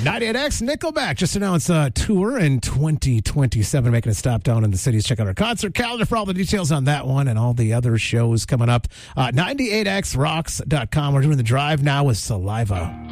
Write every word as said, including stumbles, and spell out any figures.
ninety-eight X, Nickelback just announced a tour in twenty twenty-seven, making a stop down in the cities. Check out our concert calendar for all the details on that one and all the other shows coming up. Uh, ninety-eight X rocks dot com. We're doing the drive now with Saliva.